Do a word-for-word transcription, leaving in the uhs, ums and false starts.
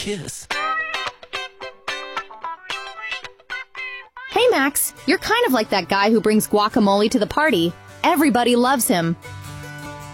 kiss. Hey, Max, you're kind of like that guy who brings guacamole to the party. Everybody loves him.